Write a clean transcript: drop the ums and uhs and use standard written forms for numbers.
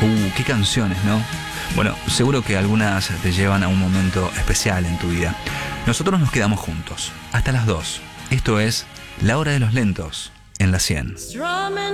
Qué canciones, ¿no? Bueno, seguro que algunas te llevan a un momento especial en tu vida. Nosotros nos quedamos juntos hasta las 2. Esto es La Hora de los Lentos en la 100.